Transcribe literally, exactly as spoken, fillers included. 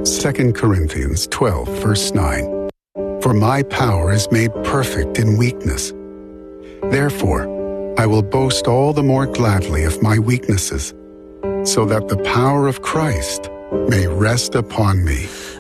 Second Corinthians twelve, verse nine. For my power is made perfect in weakness. Therefore, I will boast all the more gladly of my weaknesses, so that the power of Christ may rest upon me.